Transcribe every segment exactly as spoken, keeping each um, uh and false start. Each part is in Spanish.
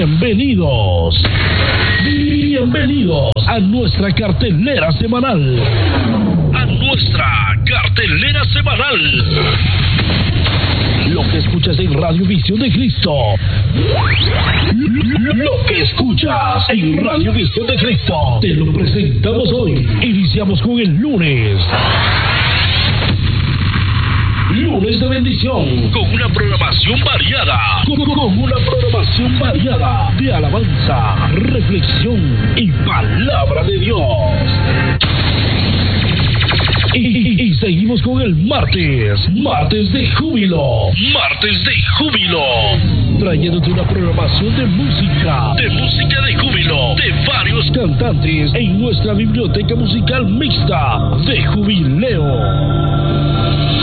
Bienvenidos. Bienvenidos a nuestra cartelera semanal. A nuestra cartelera semanal. Lo que escuchas en Radio Visión de Cristo. Lo que escuchas en Radio Visión de Cristo. Te lo presentamos hoy. Iniciamos con el lunes. Lunes de bendición, con una programación variada, con, con una programación variada de alabanza, reflexión y palabra de Dios. Y, y, y seguimos con el martes, martes de júbilo, martes de júbilo, trayéndote una programación de música, de música de júbilo, de varios cantantes en nuestra biblioteca musical mixta de jubileo.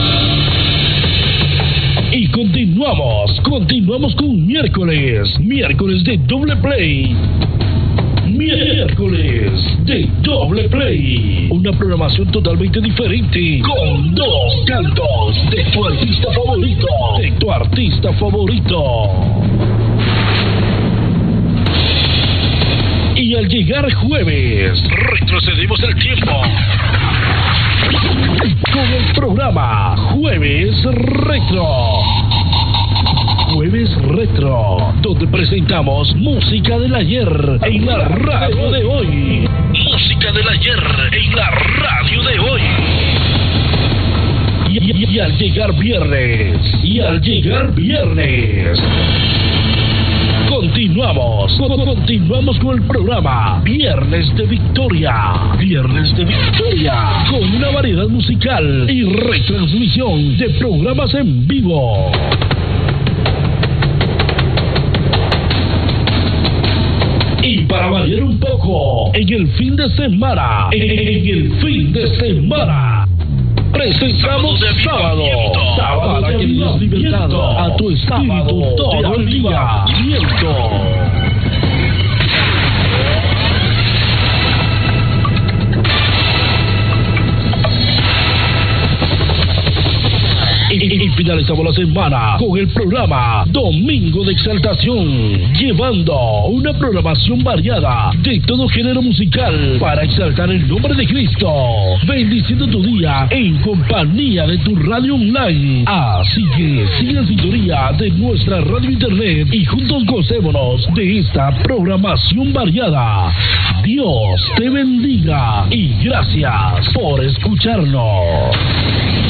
Y continuamos, continuamos con miércoles, miércoles de doble play. Miércoles de doble play. Una programación totalmente diferente, con dos cantos de tu artista favorito, de tu artista favorito. Y al llegar jueves, retrocedimos el tiempo con el programa Jueves Retro. Jueves Retro, donde presentamos música del ayer en la radio de hoy. Música del ayer en la radio de hoy. Y, y, y al llegar viernes, y al llegar viernes, continuamos, continuamos con el programa Viernes de Victoria, Viernes de Victoria, con una variedad musical y retransmisión de programas en vivo. Y para variar un poco, en el fin de semana, en el fin de semana, presentamos sábado, sábado para que le des libertad a tu espíritu todo el día. Viento. Y finalizamos la semana con el programa Domingo de Exaltación, llevando una programación variada de todo género musical para exaltar el nombre de Cristo, bendiciendo tu día en compañía de tu radio online. Así que sigue en sintonía de nuestra radio internet y juntos gocémonos de esta programación variada. Dios te bendiga y gracias por escucharnos.